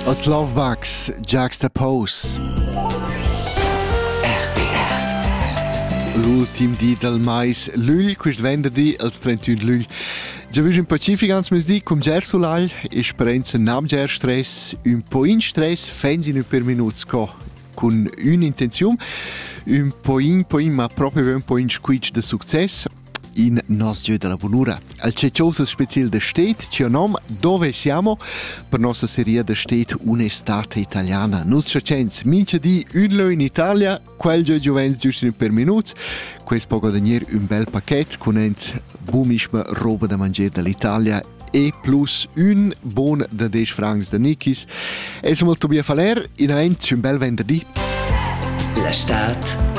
Als Lovebacks, Juxtapose. L'ultim di del mais lugl, quist venerdì, als 31 lugl. Già visto in Pacific ans mes di, cum ger sulal, esperienza nam ger stress, un po' in stress, fensi in per minuts co, con un'intenzione, un po' in, ma proprio un po' in squitch de success. In nos Dio della Bonura. Al cecioso special de Stet, ci nom Dove siamo? Per nostra serie de Stet un'estate italiana. Nus cecens mince di un lo in Italia, quel giovens giusto in per minuts. Quest poco danier un bel paquet conent bumisma roba da mangiare dall'Italia e plus un bon de 10 francs de Nikis. E molto bia faler, in un bel venerdì. La Stat